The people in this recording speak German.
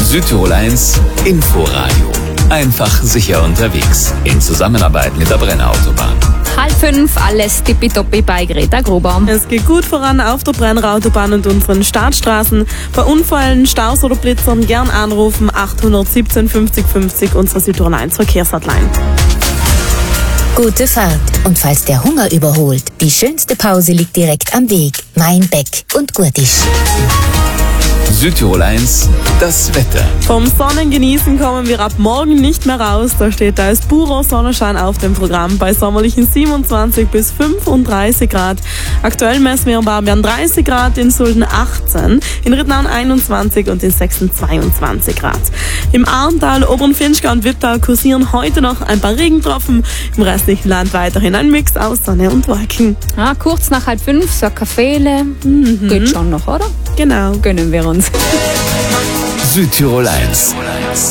Südtirol 1 Inforadio. Einfach sicher unterwegs. In Zusammenarbeit mit der Brenner-Autobahn. 4:30, alles tippitoppi bei Greta Gruber. Es geht gut voran auf der Brenner-Autobahn und unseren Startstraßen. Bei Unfällen, Staus oder Blitzern gern anrufen 817 50 50, unsere Südtirol 1 Verkehrshotline. Gute Fahrt. Und falls der Hunger überholt, die schönste Pause liegt direkt am Weg. Mein Beck und Gurtisch. Südtirol 1, das Wetter. Vom Sonnengenießen kommen wir ab morgen nicht mehr raus. Da steht da ist purer Sonnenschein auf dem Programm bei sommerlichen 27 bis 35 Grad. Aktuell messen wir in Barbian 30 Grad, in Sulden 18, in Rittnauen 21 und in Sechsen 22 Grad. Im Arntal, Oberen Finchgau und Wipptal kursieren heute noch ein paar Regentropfen. Im restlichen Land weiterhin ein Mix aus Sonne und Wolken. Kurz nach 4:30, so ein Kaffeele. Geht schon noch, oder? Genau. Gönnen wir uns. Südtirol 1.